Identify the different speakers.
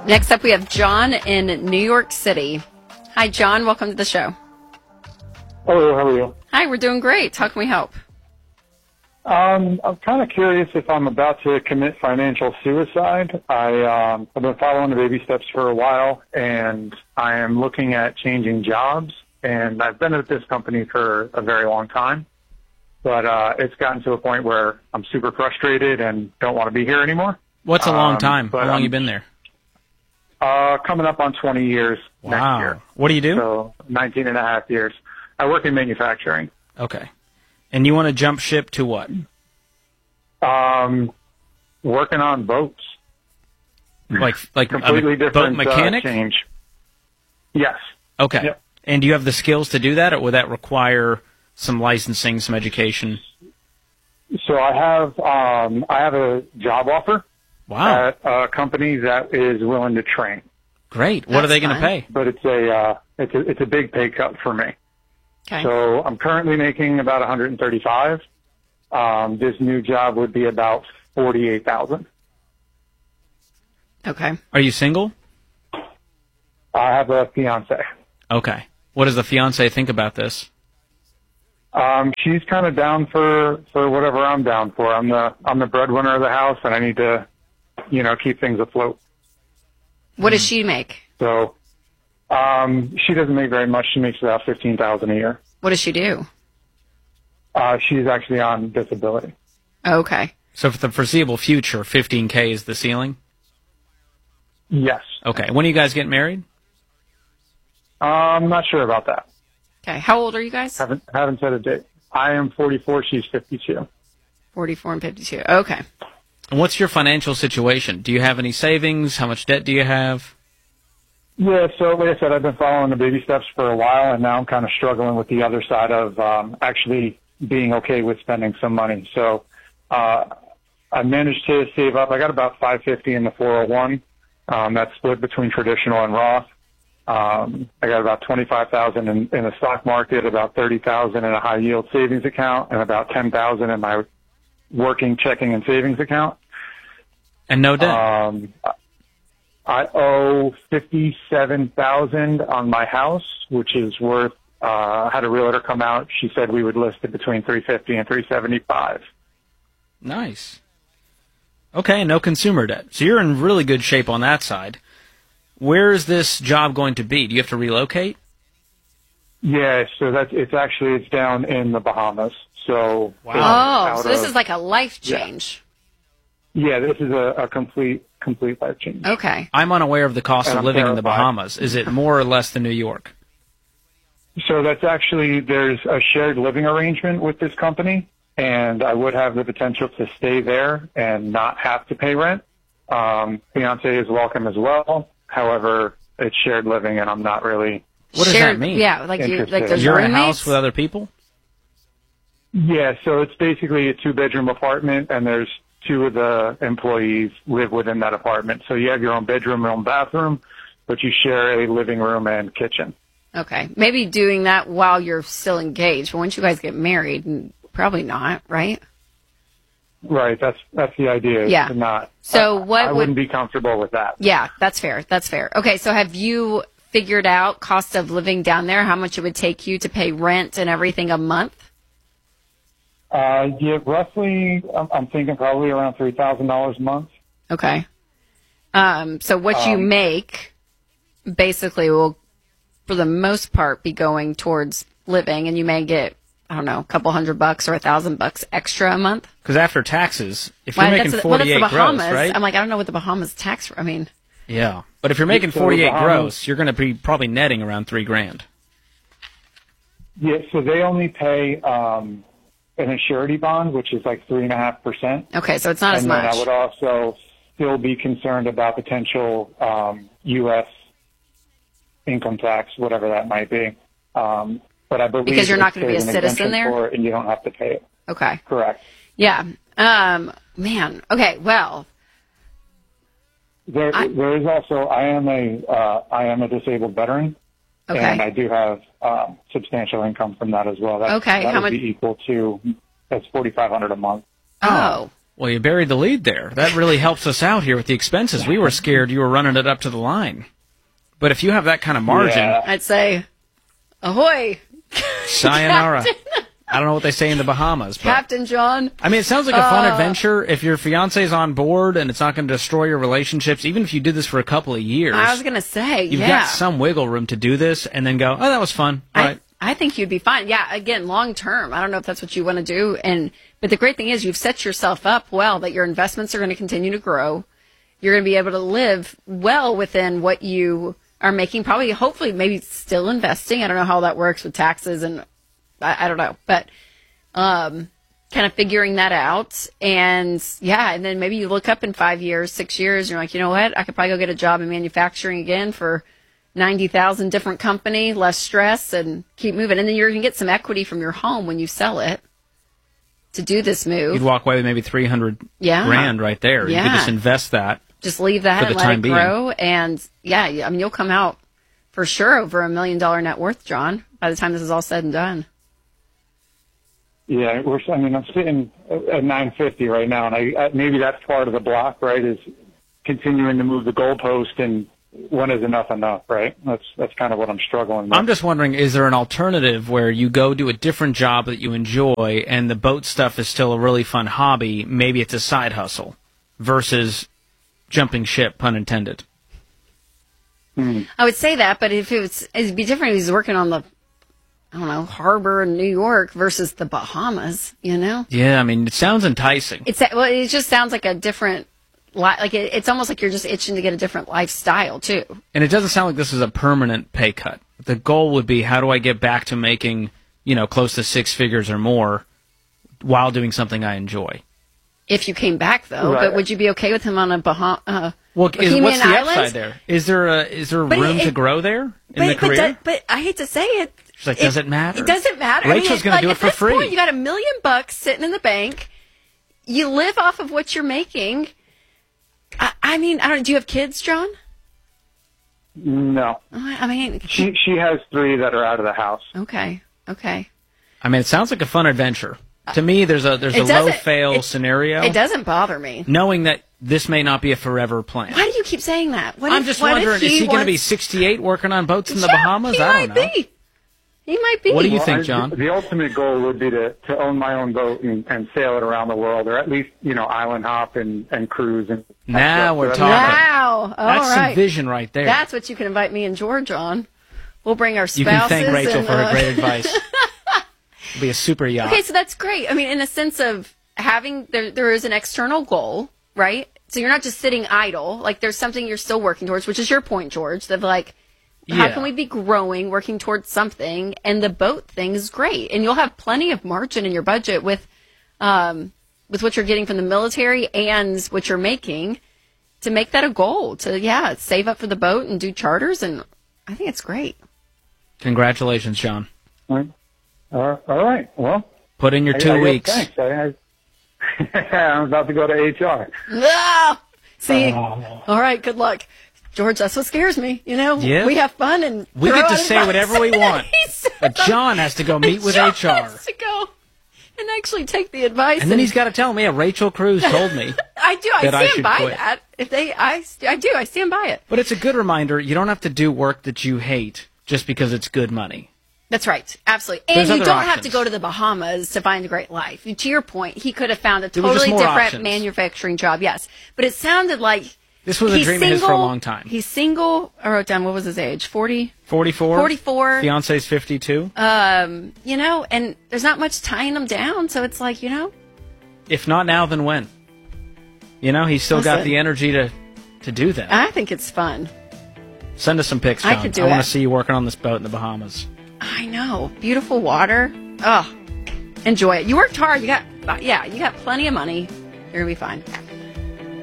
Speaker 1: Next up, we have John in New York City. Hi, John. Welcome to the show.
Speaker 2: Hello, how are you?
Speaker 1: Hi, we're doing great. How can we help?
Speaker 2: I'm kind of curious if I'm about to commit financial suicide. I've been following the baby steps for a while, and I am looking at changing jobs. And I've been at this company for a very long time, but it's gotten to a point where I'm super frustrated and don't want to be here anymore.
Speaker 3: What's a long time? How long you been there?
Speaker 2: Coming up on 20 years next year.
Speaker 3: What do you do?
Speaker 2: So 19 and a half years. I work in manufacturing.
Speaker 3: Okay. And you want to jump ship to what?
Speaker 2: Working on boats.
Speaker 3: Like
Speaker 2: completely different
Speaker 3: boat mechanic?
Speaker 2: Change. Yes.
Speaker 3: Okay.
Speaker 2: Yep.
Speaker 3: And do you have the skills to do that, or would that require some licensing, some education?
Speaker 2: So I have a job offer.
Speaker 3: Wow.
Speaker 2: At a company that is willing to train.
Speaker 3: Great. What are they going to pay?
Speaker 2: But it's a big pay cut for me.
Speaker 1: Okay.
Speaker 2: So I'm currently making about 135. This new job would be about 48,000.
Speaker 1: Okay.
Speaker 3: Are you single?
Speaker 2: I have a fiance.
Speaker 3: Okay. What does the fiance think about this?
Speaker 2: She's kind of down for whatever I'm down for. I'm the breadwinner of the house, and I need to, keep things afloat.
Speaker 1: What does she make?
Speaker 2: So, she doesn't make very much. She makes about $15,000 a year.
Speaker 1: What does she do?
Speaker 2: She's actually on disability.
Speaker 1: Okay.
Speaker 3: So for the foreseeable future, $15K is the ceiling?
Speaker 2: Yes.
Speaker 3: Okay. When are you guys getting married?
Speaker 2: I'm not sure about that.
Speaker 1: Okay. How old are you guys?
Speaker 2: Haven't set a date. I am 44. She's 52.
Speaker 1: 44 and 52. Okay.
Speaker 3: And what's your financial situation? Do you have any savings? How much debt do you have?
Speaker 2: Yeah, so like I said, I've been following the baby steps for a while, and now I'm kind of struggling with the other side of actually being okay with spending some money. So I managed to save up. I got about $550 in the 401. That's split between traditional and Roth. I got about $25,000 in the stock market, about $30,000 in a high yield savings account, and about $10,000 in my working checking and savings account.
Speaker 3: And no debt.
Speaker 2: I owe $57,000 on my house, which is worth. Had a realtor come out. She said we would list it between $350 and $375.
Speaker 3: Nice. Okay, no consumer debt. So you're in really good shape on that side. Where is this job going to be? Do you have to relocate?
Speaker 2: Yeah, so it's down in the Bahamas. So
Speaker 1: wow. So this is like a life change.
Speaker 2: Yeah, this is a complete life change.
Speaker 1: Okay.
Speaker 3: I'm unaware of the cost of living in the
Speaker 2: terrified.
Speaker 3: Bahamas. Is it more or less than New York?
Speaker 2: So there's a shared living arrangement with this company, and I would have the potential to stay there and not have to pay rent. Fiance is welcome as well. However, it's shared living, and I'm not really.
Speaker 3: What does that mean?
Speaker 1: Yeah, like there's
Speaker 3: you're in a
Speaker 1: roommates?
Speaker 3: house with other people?
Speaker 2: Yeah, so it's basically a 2-bedroom apartment, and there's 2 of the employees live within that apartment. So you have your own bedroom, your own bathroom, but you share a living room and kitchen.
Speaker 1: Okay. Maybe doing that while you're still engaged. But once you guys get married, probably not, right?
Speaker 2: Right. That's the idea.
Speaker 1: Yeah.
Speaker 2: To not.
Speaker 1: So
Speaker 2: I wouldn't be comfortable with that.
Speaker 1: Yeah, that's fair. That's fair. Okay, so have you figured out cost of living down there, how much it would take you to pay rent and everything a month?
Speaker 2: Yeah, roughly, I'm thinking probably around $3,000 a month.
Speaker 1: Okay. So what you make basically will, for the most part, be going towards living, and you may get, I don't know, a couple $100 or $1,000 extra a month.
Speaker 3: Because after taxes, if you're making 48
Speaker 1: that's the Bahamas.
Speaker 3: gross, right?
Speaker 1: I'm like, I don't know what the Bahamas tax. I mean,
Speaker 3: yeah, but if you're making 48 gross, you're going to be probably netting around $3,000.
Speaker 2: Yeah, so they only pay an surety bond, which is like 3.5%.
Speaker 1: Okay, so it's not as much.
Speaker 2: And then I would also still be concerned about potential U.S. income tax, whatever that might be. But I believe
Speaker 1: because you're not going to be a citizen there,
Speaker 2: for it and you don't have to pay it.
Speaker 1: Okay.
Speaker 2: Correct.
Speaker 1: Yeah. Man. Okay. Well.
Speaker 2: There is also I am a disabled veteran.
Speaker 1: Okay.
Speaker 2: And I do have substantial income from that as well. That would be equal to that's $4,500 a month.
Speaker 1: Oh.
Speaker 3: Well, you buried the lead there. That really helps us out here with the expenses. We were scared you were running it up to the line. But if you have that kind of margin...
Speaker 2: Yeah.
Speaker 1: I'd say, ahoy!
Speaker 3: Sayonara. I don't know what they say in the Bahamas. But,
Speaker 1: Captain John.
Speaker 3: I mean, it sounds like a fun adventure. If your fiance's on board and it's not going to destroy your relationships, even if you did this for a couple of years...
Speaker 1: I was going to say,
Speaker 3: You've got some wiggle room to do this and then go, oh, that was fun. All right.
Speaker 1: I think you'd be fine. Yeah, again, long term. I don't know if that's what you want to do. But the great thing is you've set yourself up well that your investments are going to continue to grow. You're going to be able to live well within what you are making, probably, hopefully, maybe still investing. I don't know how that works with taxes and I don't know. But kind of figuring that out. And then maybe you look up in 5 years, 6 years, and you're like, you know what? I could probably go get a job in manufacturing again for 90,000 different company, less stress, and keep moving. And then you're going to get some equity from your home when you sell it to do this move.
Speaker 3: You'd walk away with maybe $300 grand right there.
Speaker 1: Yeah.
Speaker 3: You could just invest that.
Speaker 1: Just leave that and let it grow. And I mean, you'll come out for sure over $1 million net worth, John, by the time this is all said and done.
Speaker 2: Yeah, I'm sitting at 950 right now, and maybe that's part of the block, right? Is continuing to move the goalpost, and when is enough, right? That's kind of what I'm struggling with.
Speaker 3: I'm just wondering, is there an alternative where you go do a different job that you enjoy and the boat stuff is still a really fun hobby, maybe it's a side hustle, versus jumping ship, pun intended?
Speaker 1: I would say that, but it'd be different if he's working on the, harbor in New York versus the Bahamas,
Speaker 3: Yeah, I mean, it sounds enticing.
Speaker 1: It just sounds like a different... it's almost like you're just itching to get a different lifestyle, too.
Speaker 3: And it doesn't sound like this is a permanent pay cut. The goal would be, how do I get back to making, close to six figures or more while doing something I enjoy?
Speaker 1: If you came back, though. Right. But would you be okay with him on a
Speaker 3: what's the upside there? Is there room to grow there in the career?
Speaker 1: But I hate to say it.
Speaker 3: She's like, does it matter?
Speaker 1: It doesn't matter.
Speaker 3: Rachel's going to do it for free.
Speaker 1: Point, you got $1 million sitting in the bank. You live off of what you're making. I mean, do you have kids, John?
Speaker 2: No.
Speaker 1: I mean,
Speaker 2: she has 3 that are out of the house.
Speaker 1: Okay.
Speaker 3: I mean, it sounds like a fun adventure. To me, there's a low-fail scenario.
Speaker 1: It doesn't bother me.
Speaker 3: Knowing that this may not be a forever plan.
Speaker 1: Why do you keep saying that?
Speaker 3: I'm just wondering, is he going to be 68 working on boats in the Bahamas? I don't know.
Speaker 1: He might be.
Speaker 3: What do you think, John?
Speaker 2: The ultimate goal would be to own my own boat and sail it around the world, or at least, island hop and cruise.
Speaker 3: Now we're talking.
Speaker 1: Wow.
Speaker 3: That's some vision right there.
Speaker 1: That's what you can invite me and George on. We'll bring our spouses.
Speaker 3: You can thank Rachel for her great advice. It'll be a super yacht.
Speaker 1: Okay, so that's great. I mean, in a sense of having, there is an external goal, right? So you're not just sitting idle. Like, there's something you're still working towards, which is your point, George, of like, how can we be growing, working towards something? And the boat thing is great. And you'll have plenty of margin in your budget with what you're getting from the military and what you're making to make that a goal. To, save up for the boat and do charters. And I think it's great.
Speaker 3: Congratulations, John.
Speaker 2: All right. Well,
Speaker 3: put in your 2 weeks.
Speaker 2: Thanks. I'm about to go to HR.
Speaker 1: No! See? All right, good luck. George, that's what scares me.
Speaker 3: Yeah.
Speaker 1: We have fun and
Speaker 3: we get to say whatever we want. But John has to go meet with HR.
Speaker 1: Has to go and actually take the advice.
Speaker 3: And then he's got to tell me, Rachel Cruz told me.
Speaker 1: I do. I stand by that. I stand by it.
Speaker 3: But it's a good reminder. You don't have to do work that you hate just because it's good money.
Speaker 1: That's right. Absolutely. And you don't have to go to the Bahamas to find a great life. To your point, he could have found a totally different manufacturing job. Yes. But it sounded like
Speaker 3: this was a dream of his for a long time.
Speaker 1: He's single. I wrote down, what was his age? 40?
Speaker 3: 44.
Speaker 1: 44.
Speaker 3: Fiance's 52.
Speaker 1: And there's not much tying him down. So it's like,
Speaker 3: If not now, then when? He's still got the energy to do that.
Speaker 1: I think it's fun.
Speaker 3: Send us some pics, John.
Speaker 1: I could do it.
Speaker 3: I want to see you working on this boat in the Bahamas.
Speaker 1: I know. Beautiful water. Oh, enjoy it. You worked hard. You got plenty of money. You're going to be fine.